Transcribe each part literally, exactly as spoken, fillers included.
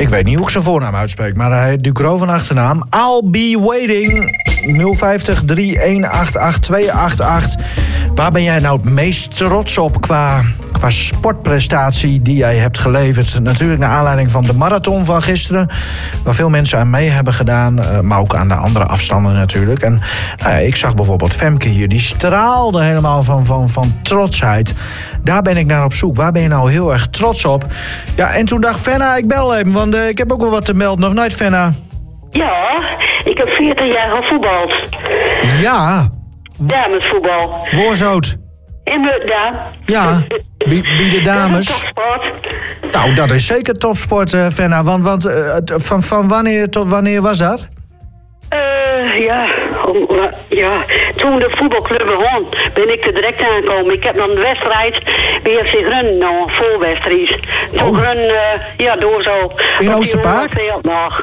Ik weet niet hoe ik zijn voornaam uitspreek, maar hij heet Ducro van achternaam. I'll be waiting. nul vijftig drie een acht acht twee acht acht. Waar ben jij nou het meest trots op qua, qua sportprestatie die jij hebt geleverd? Natuurlijk naar aanleiding van de marathon van gisteren, waar veel mensen aan mee hebben gedaan, maar ook aan de andere afstanden natuurlijk. En nou ja, ik zag bijvoorbeeld Femke hier, die straalde helemaal van, van, van trotsheid. Daar ben ik naar op zoek. Waar ben je nou heel erg trots op? Ja, en toen dacht Fenna, ik bel even, want uh, ik heb ook wel wat te melden. Of nooit, Fenna? Ja, ik heb veertig jaar gevoetbald. Ja. Damesvoetbal. Woorzoot. In Mutda. Ja, wie, wie de dames. Dat is topsport. Nou, dat is zeker topsport, uh, Fenna. Want, want uh, van, van wanneer tot wanneer was dat? Uh, ja, om, uh, ja, toen de voetbalclub begon, ben ik er direct aangekomen. Ik heb nog een wedstrijd bij F C Grun, nog een voorwedstrijd. Toen Oh. Grun, uh, ja, door zo. In Oosterpark? Nog.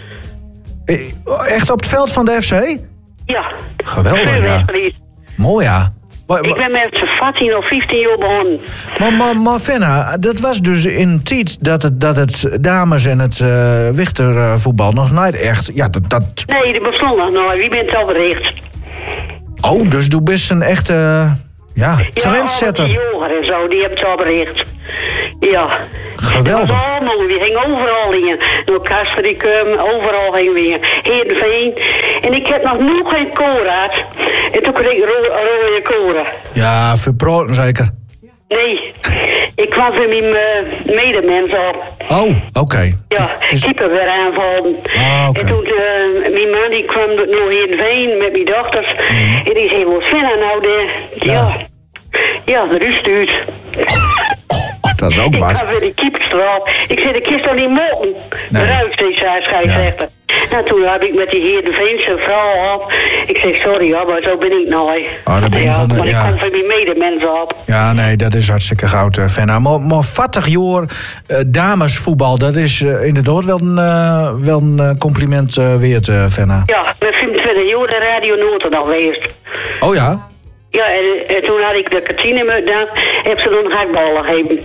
Echt op het veld van de F C? Ja. Geweldig, ja. Voorwedstrijd. Mooi, ja. Ik ben met vijftien of vijftien jaar begonnen. Maar, maar, maar Fenna, dat was dus in tijd dat het, dat het dames- en het uh, wichtervoetbal nog nooit echt... Ja, dat, dat... Nee, die bestond nog nooit. Wie bent al bericht? Oh, dus du bent een echte uh, ja, trendsetter. Ja, die jonger en zo, die hebben het al bericht. Ja. Geweldig. Dat was allemaal, die ging overal dingen. Door Castricum, overal ging weer. Heerenveen. En ik heb nog nog geen koorraad. En toen kreeg ik ro- rode koren. Ja, voor proten zeker. Nee, ik kwam voor mijn uh, medemens op. Oh, oké. Okay. Ja, Is... keeper weer aanvallen. Ah, okay. En toen, uh, mijn man die kwam nog Heerenveen met mijn dochters. Mm. En die zei, wat vind je nou de... Ja, ja, ja de rust stuurt. Oh, dat is ook wat. Ik ga weer die keeperstrap. Ik zei, de kist toch niet mogen? Nee. Eruit, zei zij, scheidsrechter. Ja. Nou, toen heb ik met die Heerenveense vrouw op. Ik zeg, sorry, ja, maar zo ben ik nou. Oh, dat ben ja, van de, maar ja. ik kom van mijn medemensen op. Ja, nee, dat is hartstikke goud, uh, Fenna. Maar, maar vattig jaar uh, damesvoetbal, dat is uh, inderdaad wel een, uh, wel een uh, compliment uh, weerd, uh, Fenna. Ja, met vijfentwintig jaar de Radio Noord nog geweest. Oh ja? Ja, en, en toen had ik de kantine met dan heb ze dan gehaktballen gegeven.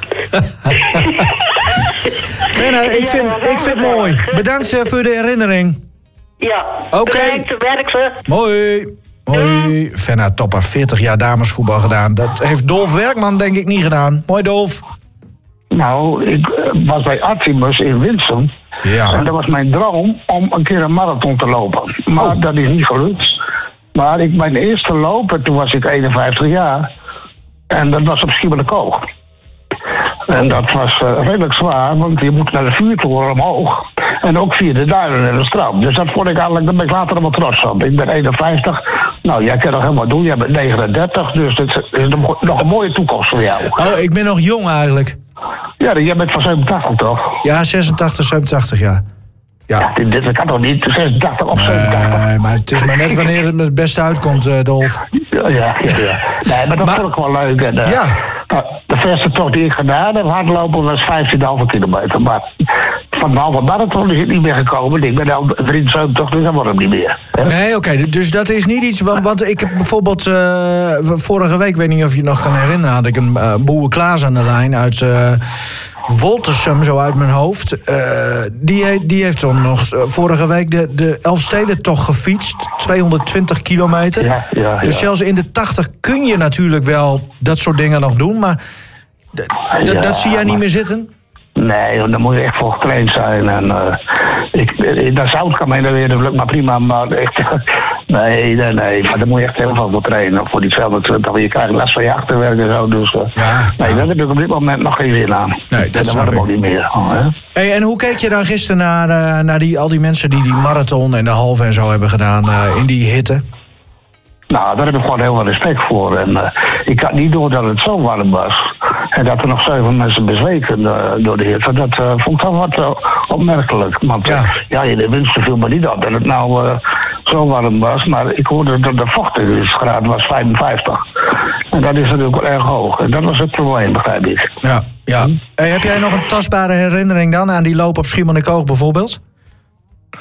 Fenna, ik vind, ja, ik vind het mooi. Bedankt uh, voor de herinnering. Ja, oké. Okay. Werk ze. Mooi. Hoi. Fenna Topper, veertig jaar damesvoetbal gedaan. Dat heeft Dolf Werkman denk ik niet gedaan. Mooi, Dolf. Nou, ik uh, was bij Artemis in Winsum. Ja. En dat was mijn droom om een keer een marathon te lopen. Maar oh. dat is niet gelukt. Maar ik, mijn eerste lopen, toen was ik eenenvijftig jaar. En dat was op Schiermonnikoog. En dat was uh, redelijk zwaar, want je moet naar de vuurtoren omhoog. En ook via de duinen en de strand. Dus dat vond ik eigenlijk, daar ben ik later wel trots op. Ik ben eenenvijftig. Nou, jij kan nog helemaal doen. Jij bent negenendertig, dus het is nog een mooie toekomst voor jou. Oh, ik ben nog jong eigenlijk. Ja, jij bent van zevenentachtig toch? Ja, zesentachtig, zevenentachtig, ja. Ja, ja dit, dit kan toch niet? zesentachtig of zevenentachtig? Nee, maar het is maar net wanneer het het beste uitkomt, uh, Dolf. Ja, ja, ja. ja. Nee, maar dat maar, vond ik wel leuk. En, uh, ja. De verste tocht die ik gedaan heb, hardlopen, was vijftien komma vijf kilometer. Maar van de halve marathon is het niet meer gekomen. Ik ben al drieënzeventig, dus dat wordt hem niet meer. Hè? Nee, oké. Okay, dus dat is niet iets... Want, want ik heb bijvoorbeeld... Uh, vorige week, weet niet of je het nog kan herinneren... had ik een uh, Boer Klaas aan de lijn uit... Uh, Woltersum, zo uit mijn hoofd. Uh, die, die heeft dan nog uh, vorige week de, de Elfstedentocht gefietst. tweehonderdtwintig kilometer. Ja, ja, ja. Dus zelfs in de tachtig kun je natuurlijk wel dat soort dingen nog doen. Maar d- d- ja, dat zie jij maar... niet meer zitten? Nee, dan moet je echt voor getraind zijn. En, uh, ik, dat zout kan mij dan weer, dat lukt maar prima. Maar echt, nee, nee, nee. Maar dan moet je echt heel veel voor trainen. Voor die tweehonderdtwintig, je krijgt last van je achterwerk en zo. Dus uh, ja, nee, ja. daar heb ik op dit moment nog geen zin aan. Nee, dat en dan wordt het ook niet meer. Oh, hè? Hey, en hoe keek je dan gisteren naar, uh, naar die, al die mensen die die marathon en de halve en zo hebben gedaan uh, in die hitte? Nou, daar heb ik gewoon heel veel respect voor. En uh, ik had niet door dat het zo warm was. En dat er nog zeven mensen bezweken uh, door de hitte. Dat uh, vond ik wel wat uh, opmerkelijk. Want uh, ja, ja, de winst viel me niet op dat het nou uh, zo warm was. Maar ik hoorde dat de vochtigheidsgraad was vijfenvijftig. En dat is natuurlijk wel erg hoog. En dat was het probleem, begrijp ik. Ja, ja. Hey, heb jij nog een tastbare herinnering dan aan die loop op Schiermonnikoog bijvoorbeeld?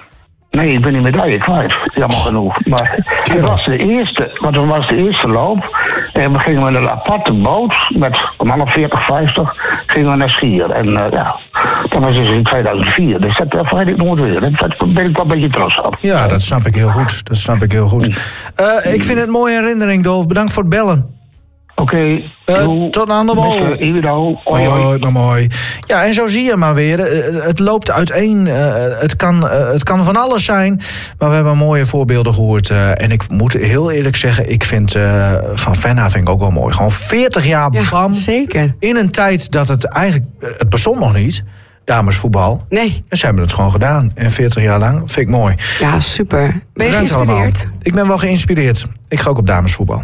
Nee, ik ben die medaille kwijt. Jammer genoeg. Maar het was de eerste, want het was de eerste loop. En we gingen met een aparte boot met een man of veertig, vijftig gingen we naar Schier. En uh, ja, dat was dus in tweeduizend vier. Dus dat vergeet ik nooit weer. Daar ben ik wel een beetje trots op. Ja, dat snap ik heel goed. Dat snap ik heel goed. Uh, ik vind het een mooie herinnering, Dolf. Bedankt voor het bellen. Oké. Okay. Uh, tot aan de bal. Hoi, hoi. Oh, mooi. Ja, en zo zie je maar weer. Het loopt uiteen. Uh, het, kan, uh, het kan van alles zijn. Maar we hebben mooie voorbeelden gehoord. Uh, en ik moet heel eerlijk zeggen, ik vind uh, van Venna vind ik ook wel mooi. Gewoon veertig jaar ja, bam. Zeker. In een tijd dat het eigenlijk... Het bestond nog niet. Damesvoetbal. Nee. En ze hebben het gewoon gedaan. En veertig jaar lang. Vind ik mooi. Ja, super. Ben je Bedankt geïnspireerd? Allemaal. Ik ben wel geïnspireerd. Ik ga ook op damesvoetbal.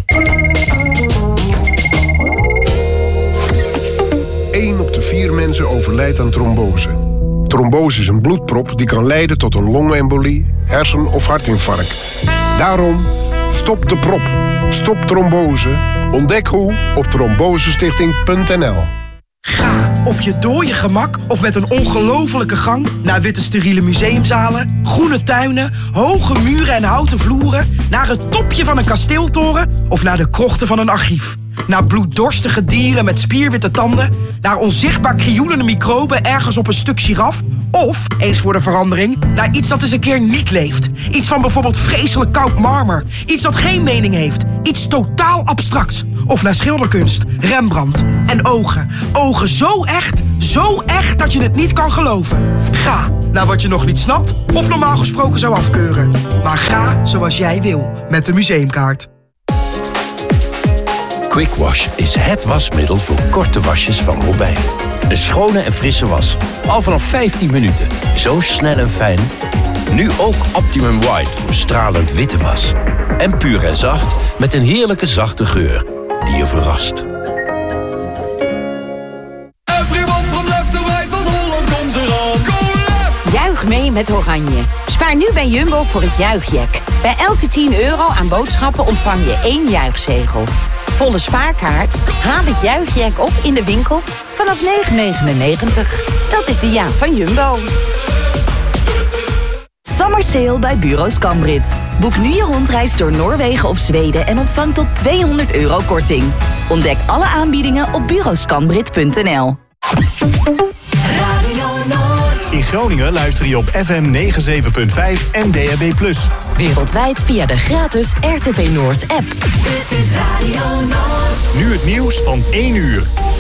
één op de vier mensen overlijdt aan trombose. Trombose is een bloedprop die kan leiden tot een longembolie, hersen- of hartinfarct. Daarom, stop de prop. Stop trombose. Ontdek hoe op trombosestichting punt n l. Ga op je dode gemak of met een ongelofelijke gang naar witte steriele museumzalen, groene tuinen, hoge muren en houten vloeren, naar het topje van een kasteeltoren of naar de krochten van een archief. Naar bloeddorstige dieren met spierwitte tanden, naar onzichtbaar krioelende microben ergens op een stuk giraf, of, eens voor de verandering, naar iets dat eens een keer niet leeft. Iets van bijvoorbeeld vreselijk koud marmer, iets dat geen mening heeft, iets totaal abstracts. Of naar schilderkunst, Rembrandt en ogen. Ogen zo echt, zo echt dat je het niet kan geloven. Ga naar wat je nog niet snapt of normaal gesproken zou afkeuren. Maar ga zoals jij wil met de museumkaart. Quick Wash is het wasmiddel voor korte wasjes van Robijn. Een schone en frisse was. Al vanaf vijftien minuten. Zo snel en fijn. Nu ook Optimum White voor stralend witte was. En puur en zacht met een heerlijke zachte geur die je verrast. Everyone from left to right, want Holland komt eraan. Go left! Juich mee met Oranje. Spaar nu bij Jumbo voor het juichjack. Bij elke tien euro aan boodschappen ontvang je één juichzegel. Volle spaarkaart? Haal het juichjack op in de winkel vanaf negen negenennegentig. Dat is de ja van Jumbo. Summer Sale bij Bureau Scambrit. Boek nu je rondreis door Noorwegen of Zweden en ontvang tot tweehonderd euro korting. Ontdek alle aanbiedingen op bureau scambrit punt n l. In Groningen luister je op F M negenenzeventig punt vijf en D A B plus. Wereldwijd via de gratis R T V Noord app. Dit is Radio Noord. Nu het nieuws van één uur.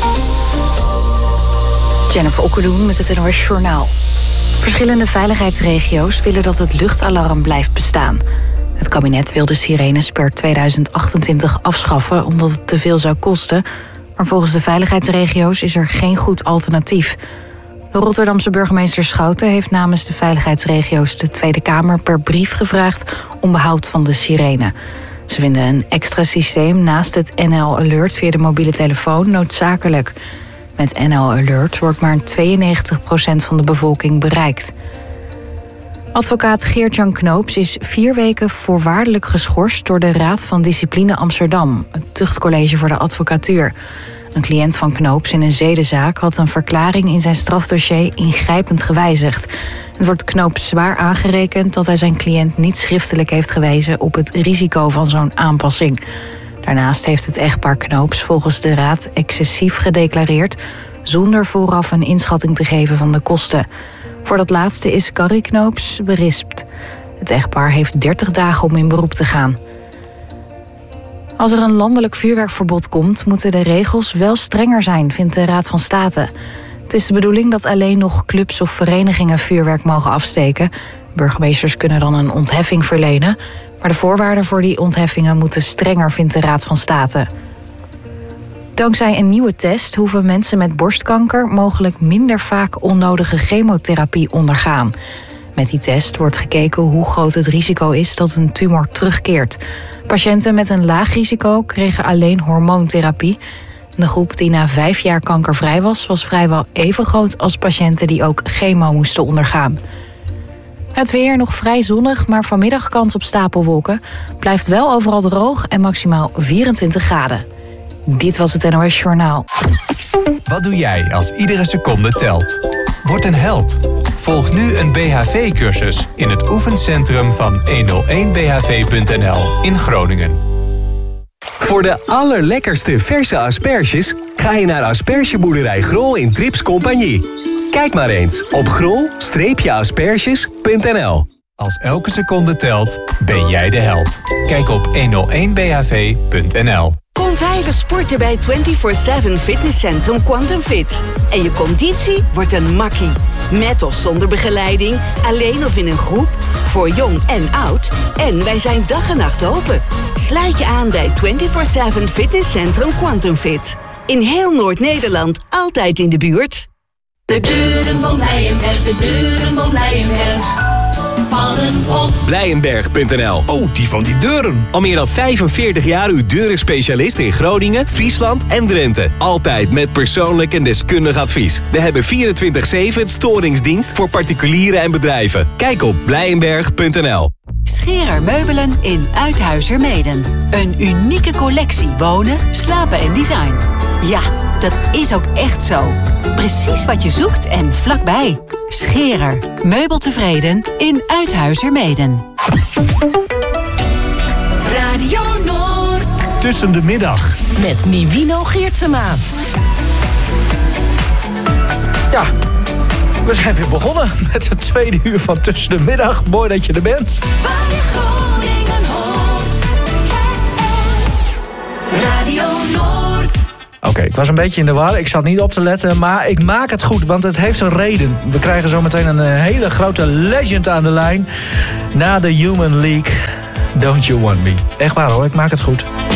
Jennifer Okkerdoen met het N O S Journaal. Verschillende veiligheidsregio's willen dat het luchtalarm blijft bestaan. Het kabinet wil de sirenes per tweeduizend achtentwintig afschaffen omdat het te veel zou kosten. Maar volgens de veiligheidsregio's is er geen goed alternatief. De Rotterdamse burgemeester Schouten heeft namens de veiligheidsregio's de Tweede Kamer per brief gevraagd om behoud van de sirene. Ze vinden een extra systeem naast het N L Alert via de mobiele telefoon noodzakelijk. Met N L Alert wordt maar tweeënnegentig procent van de bevolking bereikt. Advocaat Geert-Jan Knoops is vier weken voorwaardelijk geschorst door de Raad van Discipline Amsterdam, het tuchtcollege voor de advocatuur. Een cliënt van Knoops in een zedenzaak had een verklaring in zijn strafdossier ingrijpend gewijzigd. Het wordt Knoops zwaar aangerekend dat hij zijn cliënt niet schriftelijk heeft gewezen op het risico van zo'n aanpassing. Daarnaast heeft het echtpaar Knoops volgens de Raad excessief gedeclareerd, zonder vooraf een inschatting te geven van de kosten. Voor dat laatste is Carrie Knoops berispt. Het echtpaar heeft dertig dagen om in beroep te gaan. Als er een landelijk vuurwerkverbod komt, moeten de regels wel strenger zijn, vindt de Raad van State. Het is de bedoeling dat alleen nog clubs of verenigingen vuurwerk mogen afsteken. Burgemeesters kunnen dan een ontheffing verlenen, maar de voorwaarden voor die ontheffingen moeten strenger, vindt de Raad van State. Dankzij een nieuwe test hoeven mensen met borstkanker mogelijk minder vaak onnodige chemotherapie ondergaan. Met die test wordt gekeken hoe groot het risico is dat een tumor terugkeert. Patiënten met een laag risico kregen alleen hormoontherapie. De groep die na vijf jaar kankervrij was, was vrijwel even groot als patiënten die ook chemo moesten ondergaan. Het weer nog vrij zonnig, maar vanmiddag kans op stapelwolken. Blijft wel overal droog en maximaal vierentwintig graden. Dit was het N O S Journaal. Wat doe jij als iedere seconde telt? Word een held. Volg nu een B H V-cursus in het oefencentrum van honderdéén b h v punt n l in Groningen. Voor de allerlekkerste verse asperges ga je naar aspergeboerderij Grol in Trips Compagnie. Kijk maar eens op grol asperges punt n l. Als elke seconde telt, ben jij de held. Kijk op honderdéén b h v punt n l. Kom veilig sporten bij vierentwintig zeven Fitnesscentrum Quantum Fit. En je conditie wordt een makkie. Met of zonder begeleiding, alleen of in een groep, voor jong en oud. En wij zijn dag en nacht open. Sluit je aan bij vierentwintig zeven Fitnesscentrum Quantum Fit. In heel Noord-Nederland, altijd in de buurt. De deuren van Blijenberg, de deuren van Blijenberg vallen op. Blijenberg punt n l. Oh, die van die deuren. Al meer dan vijfenveertig jaar uw deurenspecialist in Groningen, Friesland en Drenthe. Altijd met persoonlijk en deskundig advies. We hebben vierentwintig zeven storingsdienst voor particulieren en bedrijven. Kijk op Blijenberg punt n l. Scherer Meubelen in Uithuizermeeden. Een unieke collectie wonen, slapen en design. Ja, dat is ook echt zo. Precies wat je zoekt en vlakbij. Scherer. Meubeltevreden in Uithuizermeeden. Radio Noord. Tussen de middag. Met Nivino Geertsema. Ja, we zijn weer begonnen met het tweede uur van Tussen de Middag. Mooi dat je er bent. Waar je Groningen hoort. Radio Noord. Oké, okay, ik was een beetje in de war. Ik zat niet op te letten, maar ik maak het goed, want het heeft een reden. We krijgen zo meteen een hele grote legend aan de lijn. Na de Human League, Don't You Want Me. Echt waar hoor, ik maak het goed.